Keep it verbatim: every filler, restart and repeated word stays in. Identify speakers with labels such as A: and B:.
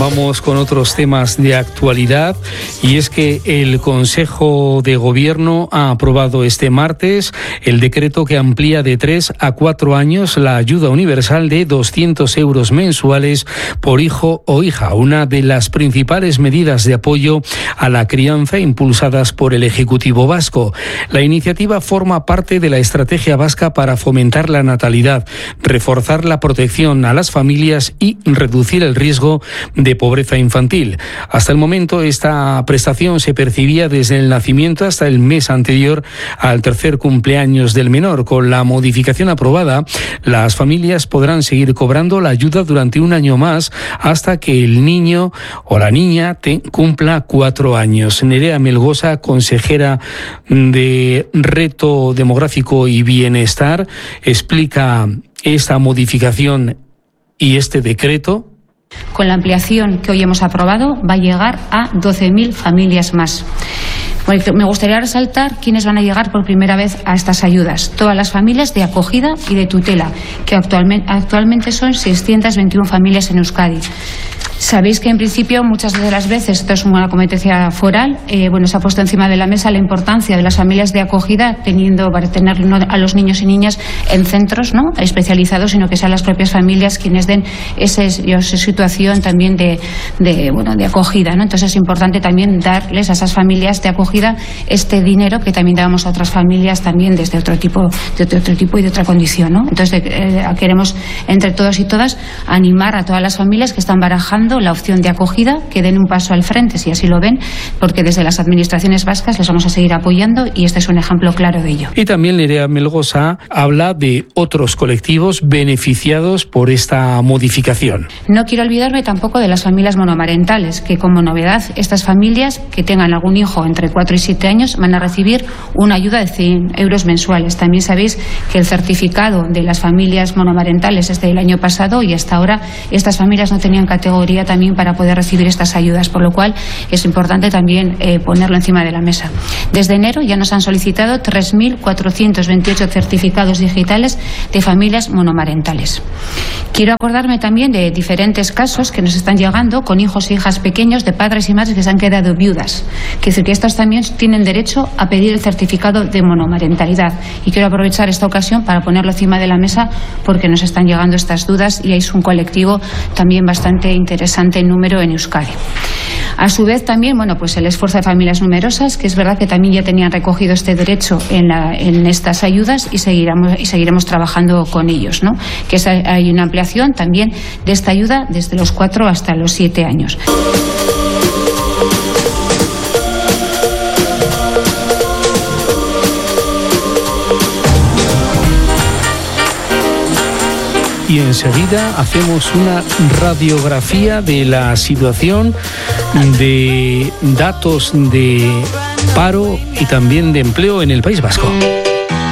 A: Vamos con otros temas de actualidad, y es que el Consejo de Gobierno ha aprobado este martes el decreto que amplía de tres a cuatro años la ayuda universal de doscientos euros mensuales por hijo o hija, una de las principales medidas de apoyo a la crianza impulsadas por el Ejecutivo vasco. La iniciativa forma parte de la estrategia vasca para fomentar la natalidad, reforzar la protección a las familias y reducir el riesgo de pobreza infantil. Hasta el momento, esta prestación se percibía desde el nacimiento hasta el mes anterior al tercer cumpleaños del menor. Con la modificación aprobada, las familias podrán seguir cobrando la ayuda durante un año más hasta que el niño o la niña te cumpla cuatro años. Nerea Melgosa, consejera de Reto Demográfico y Bienestar, explica esta modificación y este decreto.
B: Con la ampliación que hoy hemos aprobado, va a llegar a doce mil familias más. Me gustaría resaltar quiénes van a llegar por primera vez a estas ayudas. Todas las familias de acogida y de tutela, que actualmente, actualmente son seiscientas veintiuna familias en Euskadi. Sabéis que en principio muchas de las veces, esto es una competencia foral, eh, bueno, se ha puesto encima de la mesa la importancia de las familias de acogida, teniendo para tener no a los niños y niñas en centros no especializados, sino que sean las propias familias quienes den ese, esa situación también de, de, bueno, de acogida, ¿no? Entonces es importante también darles a esas familias de acogida este dinero que también damos a otras familias también desde otro tipo, de otro tipo y de otra condición, ¿no? Entonces eh, queremos entre todos y todas animar a todas las familias que están barajando la opción de acogida, que den un paso al frente si así lo ven, porque desde las administraciones vascas les vamos a seguir apoyando y este es un ejemplo claro de ello.
A: Y también Nerea Melgosa habla de otros colectivos beneficiados por esta modificación.
B: No quiero olvidarme tampoco de las familias monomarentales, que como novedad estas familias que tengan algún hijo entre cuatro y siete años van a recibir una ayuda de cien euros mensuales. También sabéis que el certificado de las familias monomarentales es del año pasado y hasta ahora estas familias no tenían categoría también para poder recibir estas ayudas, por lo cual es importante también eh, ponerlo encima de la mesa. Desde enero ya nos han solicitado tres mil cuatrocientos veintiocho certificados digitales de familias monomarentales. Quiero acordarme también de diferentes casos que nos están llegando con hijos e hijas pequeños de padres y madres que se han quedado viudas, que es decir, que estos también tienen derecho a pedir el certificado de monomarentalidad, y quiero aprovechar esta ocasión para ponerlo encima de la mesa porque nos están llegando estas dudas y es un colectivo también bastante interesante en número en Euskadi. A su vez también, bueno, pues el esfuerzo de familias numerosas, que es verdad que también ya tenían recogido este derecho en, la, en estas ayudas y seguiremos, y seguiremos trabajando con ellos, ¿no? Que es, hay una ampliación también de esta ayuda desde los cuatro hasta los siete años.
A: Y enseguida hacemos una radiografía de la situación de datos de paro y también de empleo en el País Vasco.